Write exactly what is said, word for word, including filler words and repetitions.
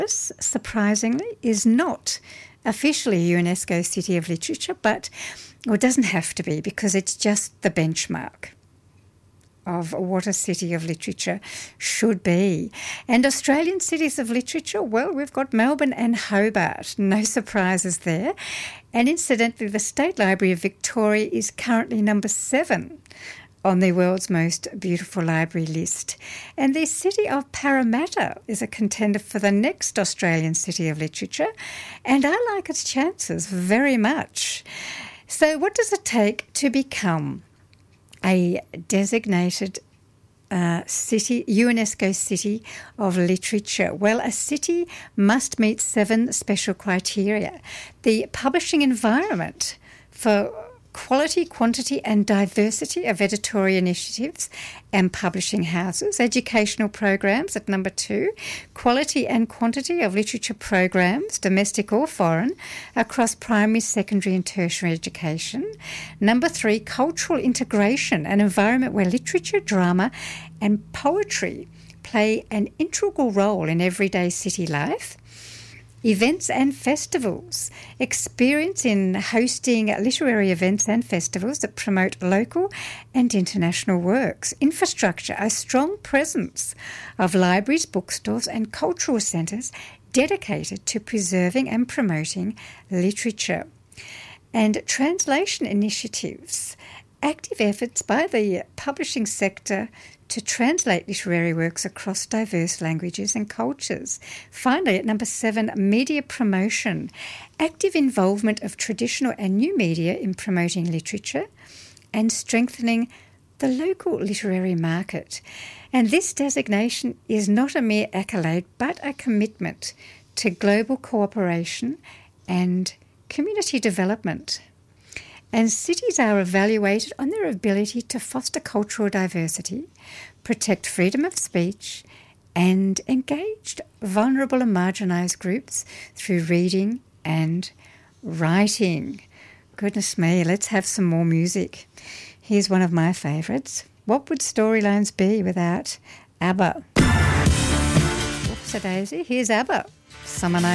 surprisingly, is not officially a UNESCO City of Literature, but well, it doesn't have to be because it's just the benchmark of what a city of literature should be. And Australian cities of literature, well, we've got Melbourne and Hobart. No surprises there. And incidentally, the State Library of Victoria is currently number seven on the world's most beautiful library list. And the city of Parramatta is a contender for the next Australian City of Literature, and I like its chances very much. So what does it take to become a designated uh, city, UNESCO City of Literature? Well, a city must meet seven special criteria. The publishing environment for quality, quantity and diversity of editorial initiatives and publishing houses, educational programs at number two, quality and quantity of literature programs, domestic or foreign, across primary, secondary and tertiary education. Number three, cultural integration, an environment where literature, drama and poetry play an integral role in everyday city life. Events and festivals, experience in hosting literary events and festivals that promote local and international works. Infrastructure, a strong presence of libraries, bookstores and cultural centres dedicated to preserving and promoting literature. And translation initiatives, active efforts by the publishing sector to translate literary works across diverse languages and cultures. Finally, at number seven, media promotion, active involvement of traditional and new media in promoting literature and strengthening the local literary market. And this designation is not a mere accolade, but a commitment to global cooperation and community development. And cities are evaluated on their ability to foster cultural diversity, protect freedom of speech, and engage vulnerable and marginalised groups through reading and writing. Goodness me, let's have some more music. Here's one of my favourites. What would Storylines be without ABBA? Whoops-a-daisy. Here's ABBA. Summer Night.